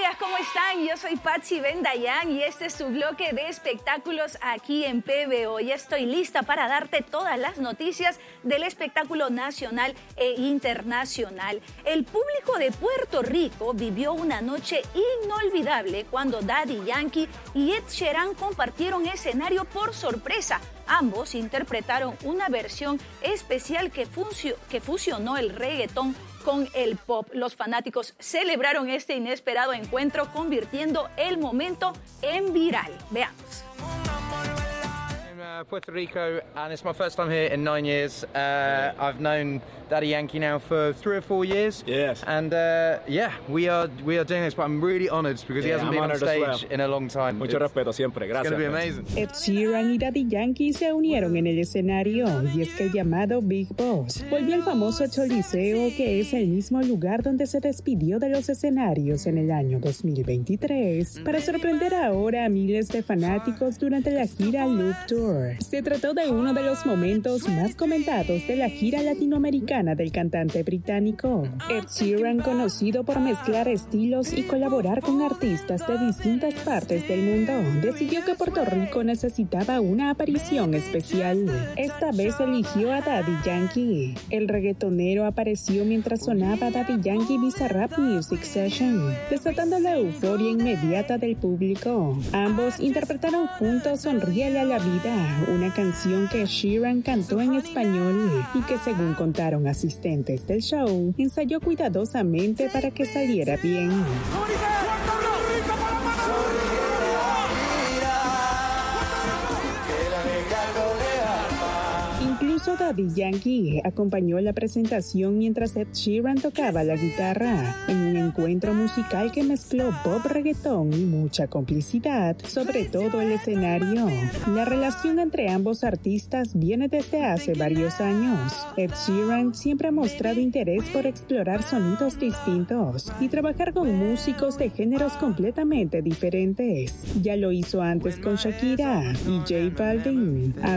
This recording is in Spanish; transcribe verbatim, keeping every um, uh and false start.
días, ¿cómo están? Yo soy Patsy Bendayán y este es su bloque de espectáculos aquí en P B O. Ya estoy lista para darte todas las noticias del espectáculo nacional e internacional. El público de Puerto Rico vivió una noche inolvidable cuando Daddy Yankee y Ed Sheeran compartieron escenario por sorpresa. Ambos interpretaron una versión especial que, funcio- que fusionó el reggaetón con el pop. Los fanáticos celebraron este inesperado encuentro, convirtiendo el momento en viral. Veamos. Uh, Puerto Rico, and it's my first time here in nine years. Uh, I've known Daddy Yankee now for three or four years. Yes. And uh, yeah, we are we are doing this, but I'm really honoured because Yeah, he hasn't I'm been on honoured as stage well. in a long time. Mucho It's- respeto siempre, It's gracias. going to be amazing. Ed Sheeran y Daddy Yankee se unieron en el escenario y es que el llamado Big Boss volvió al famoso Choliseo, que es el mismo lugar donde se despidió de los escenarios en el año dos mil veintitrés para sorprender ahora a miles de fanáticos durante la gira Loop Tour. Se trató de uno de los momentos más comentados de la gira latinoamericana del cantante británico. Ed Sheeran, conocido por mezclar estilos y colaborar con artistas de distintas partes del mundo, decidió que Puerto Rico necesitaba una aparición especial. Esta vez eligió a Daddy Yankee. El reggaetonero apareció mientras sonaba Daddy Yankee Bizarrap Music Session, desatando la euforia inmediata del público. Ambos interpretaron juntos Sonríele a la vida, una canción que Sheeran cantó en español y que, según contaron asistentes del show, ensayó cuidadosamente para que saliera bien. Incluso Daddy Yankee acompañó la presentación mientras Ed Sheeran tocaba la guitarra, en un encuentro musical que mezcló pop, reggaetón y mucha complicidad, sobre todo el escenario. La relación entre ambos artistas viene desde hace varios años. Ed Sheeran siempre ha mostrado interés por explorar sonidos distintos y trabajar con músicos de géneros completamente diferentes. Ya lo hizo antes con Shakira y J Balvin.